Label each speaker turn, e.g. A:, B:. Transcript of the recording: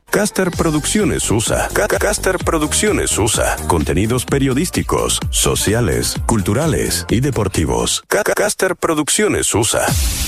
A: Caster Producciones USA. Caster Producciones USA. Contenidos periodísticos, sociales, culturales y deportivos. Caster Producciones USA.